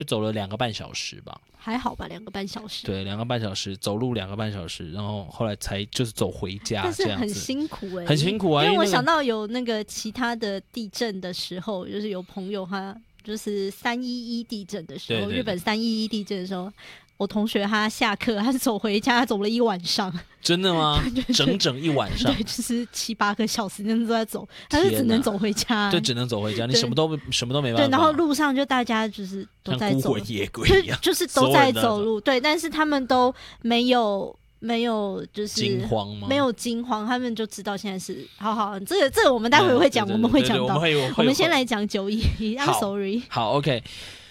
就走了2个半小时吧。 还好吧，2个半小时。 对，2个半小时走路2个半小时，然后后来才就是走回家， 但是很这样子辛苦很辛苦啊。 因为我那个想到有那个其他的地震的时候，就是有朋友他就是311地震的时候， 对对对日本311地震的时候，我同学他下课他走回家，他走了1晚上。 真的吗？整整1晚上， 对，就是7、8个小时那都在走，他是只能走回家， 对，只能走回家，你什么都没办法。 对，然后路上就大家就是都在走， 像孤魂野鬼一样， 就是都在走路，对，但是他们都没有就是惊慌吗？ 没有惊慌，他们就知道现在是好，这个我们待会会讲，我们会讲到，我们先来讲911，I'm sorry。 好 ，OK，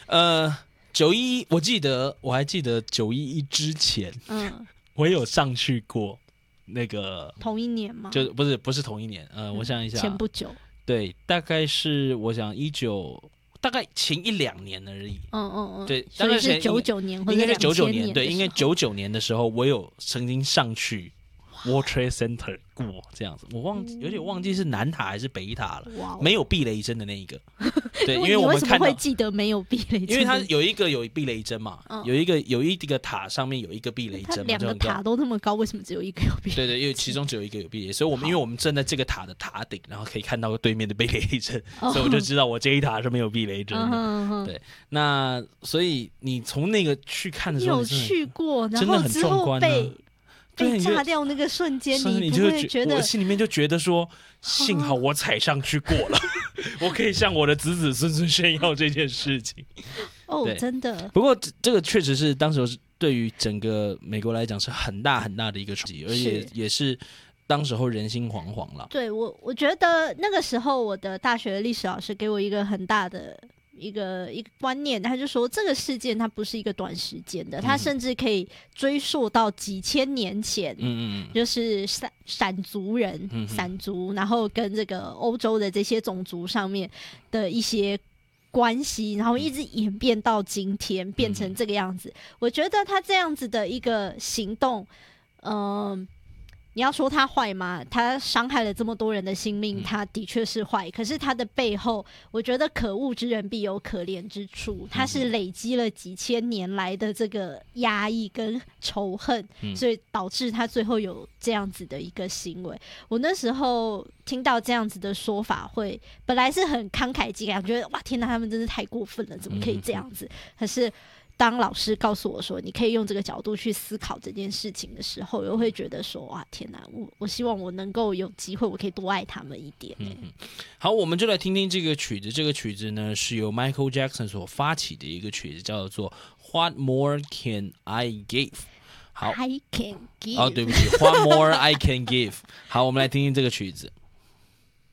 911，我还记得911之前，我有上去过那个同一年吗？ 就不是同一年，我想一下， 前不久， 对，大概是我想大概前1-2年而已。对，大概是99年或者应该是99年，对， 应该99年的时候，我有曾经上去 World Trade Center 过这样子，我有点忘记是南塔还是北塔了，没有避雷针的那一个。对，因为我们看到， 你为什么会记得没有避雷针？ 因为它有一个有避雷针嘛，有一个塔上面有一个避雷针嘛， 它2个塔都那么高，为什么只有一个有避雷针？ 对，因为其中只有一个有避雷，所以因为我们站在这个塔的塔顶，然后可以看到对面的避雷针，所以我就知道我这一塔是没有避雷针的。对，那所以你从那个去看的时候， 你有去过，然后真的很壮观啊。 被炸掉那个瞬间，你不会觉得我心里面就觉得说，幸好我踩上去过了，我可以向我的子子孙孙炫耀这件事情。 真的。 不过这个确实是当时对于整个美国来讲是很大很大的一个冲击，而且也是当时候人心惶惶了。 对，我觉得那个时候我的大学的历史老师给我一个很大的一个观念，他就说这个事件它不是一个短时间的，它甚至可以追溯到几千年前，就是闪族人、闪族，然后跟这个欧洲的这些种族上面的一些关系，然后一直演变到今天变成这个样子。我觉得他这样子的一个行动，你要说他坏吗？他伤害了这么多人的性命，他的确是坏。可是他的背后，我觉得可恶之人必有可怜之处。他是累积了几千年来的这个压抑跟仇恨，所以导致他最后有这样子的一个行为。我那时候听到这样子的说法本来是很慷慨激昂，觉得哇天哪，他们真是太过分了，怎么可以这样子？可是当老师告诉我说你可以用这个角度去思考这件事情的时候，我会觉得说哇天哪，我希望我能够有机会我可以多爱他们一点。 好，我们就来听听这个曲子。这个曲子呢是由 Michael Jackson 所发起的一个曲子，叫做 What More Can I Give。 好， I can give， 对不起， What More I Can Give。 好，我们来听听这个曲子。